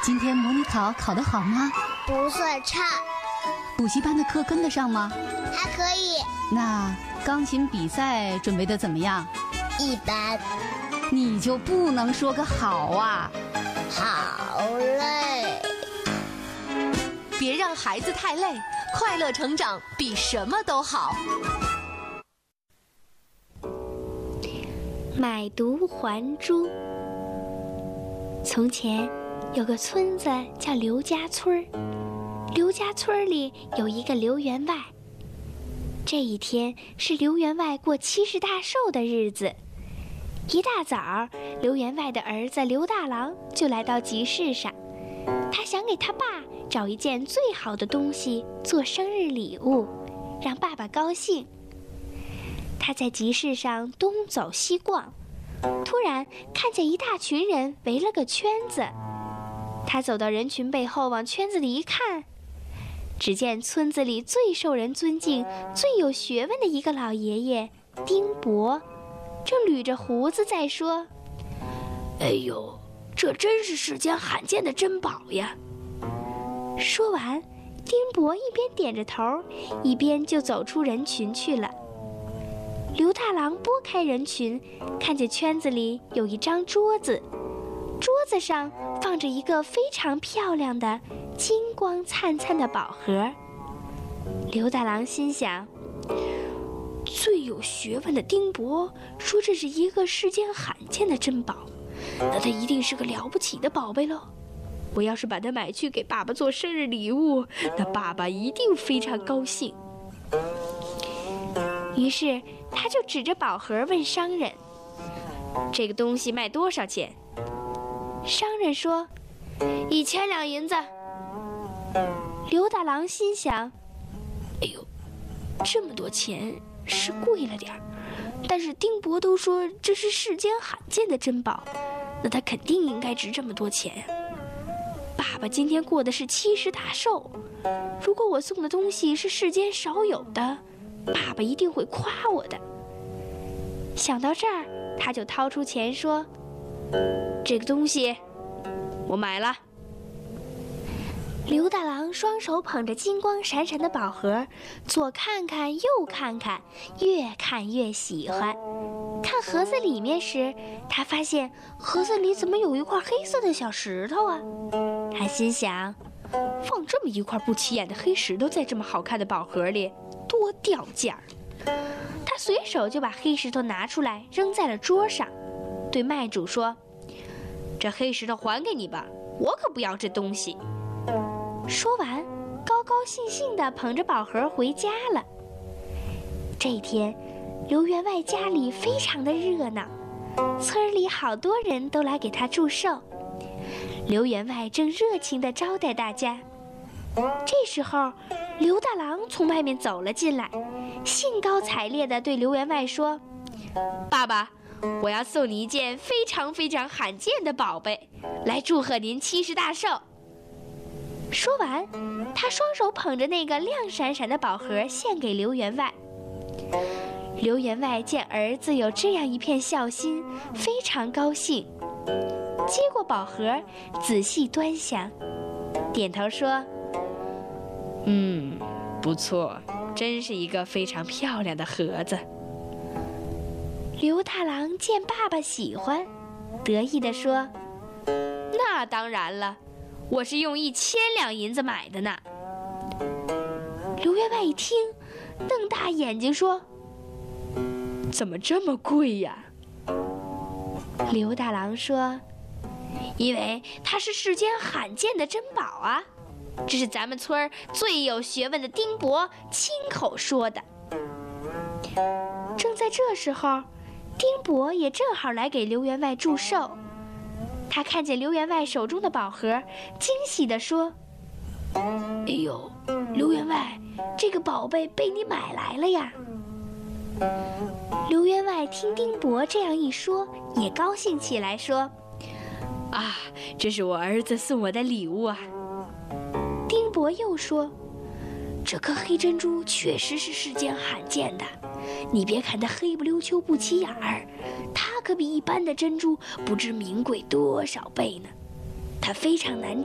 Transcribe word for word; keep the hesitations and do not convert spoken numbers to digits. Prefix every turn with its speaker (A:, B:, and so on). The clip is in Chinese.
A: 今天模拟考考得好吗？
B: 不算差。
A: 补习班的课跟得上吗？
B: 还可以。
A: 那钢琴比赛准备得怎么样？
B: 一般。
A: 你就不能说个好啊？
B: 好累。
C: 别让孩子太累，快乐成长比什么都好。
D: 买椟还珠。从前有个村子叫刘家村儿，刘家村里有一个刘员外。这一天是刘员外过七十大寿的日子。一大早，刘员外的儿子刘大郎就来到集市上，他想给他爸找一件最好的东西做生日礼物，让爸爸高兴。他在集市上东走西逛，突然看见一大群人围了个圈子。他走到人群背后，往圈子里一看，只见村子里最受人尊敬、最有学问的一个老爷爷丁伯，正捋着胡子在说：“
E: 哎呦，这真是世间罕见的珍宝呀！”
D: 说完，丁伯一边点着头，一边就走出人群去了。刘大郎拨开人群，看见圈子里有一张桌子，桌子上放着一个非常漂亮的金光灿灿的宝盒。刘大郎心想，
E: 最有学问的丁伯说这是一个世间罕见的珍宝，那它一定是个了不起的宝贝喽。我要是把它买去给爸爸做生日礼物，那爸爸一定非常高兴。
D: 于是他就指着宝盒问商人：“
E: 这个东西卖多少钱？”
D: 商人说：“
E: 一千两银子。”
D: 刘大郎心想：“
E: 哎呦，这么多钱是贵了点儿，但是丁伯都说这是世间罕见的珍宝，那它肯定应该值这么多钱。爸爸今天过的是七十大寿，如果我送的东西是世间少有的，爸爸一定会夸我的。”
D: 想到这儿，他就掏出钱说：“
E: 这个东西我买了。”
D: 刘大郎双手捧着金光闪闪的宝盒，左看看右看看，越看越喜欢。看盒子里面时，他发现盒子里怎么有一块黑色的小石头啊？他心想，
E: 放这么一块不起眼的黑石头在这么好看的宝盒里，多掉价儿。
D: 他随手就把黑石头拿出来扔在了桌上，对卖主说：“
E: 这黑石头还给你吧，我可不要这东西。”
D: 说完，高高兴兴地捧着宝盒回家了。这一天，刘员外家里非常的热闹，村里好多人都来给他祝寿。刘员外正热情地招待大家。这时候，刘大郎从外面走了进来，兴高采烈地对刘员外说：“
E: 爸爸，我要送你一件非常非常罕见的宝贝，来祝贺您七十大寿。”
D: 说完，他双手捧着那个亮闪闪的宝盒献给刘员外。刘员外见儿子有这样一片孝心，非常高兴，接过宝盒，仔细端详，点头说：“
E: 嗯，不错，真是一个非常漂亮的盒子。”
D: 刘大郎见爸爸喜欢，得意地说：“
E: 那当然了，我是用一千两银子买的呢。”
D: 刘员外一听，瞪大眼睛说：“
E: 怎么这么贵呀？”
D: 刘大郎说：“
E: 因为它是世间罕见的珍宝啊，这是咱们村儿最有学问的丁伯亲口说的。”
D: 正在这时候，丁伯也正好来给刘员外祝寿。他看见刘员外手中的宝盒，惊喜地说：“
E: 哎呦，刘员外，这个宝贝被你买来了呀！”
D: 刘员外听丁伯这样一说，也高兴起来，说：“
E: 啊，这是我儿子送我的礼物啊！”
D: 丁伯又说：“
E: 这颗黑珍珠确实是世间罕见的，你别看它黑不溜秋不起眼儿，它可比一般的珍珠不知名贵多少倍呢。它非常难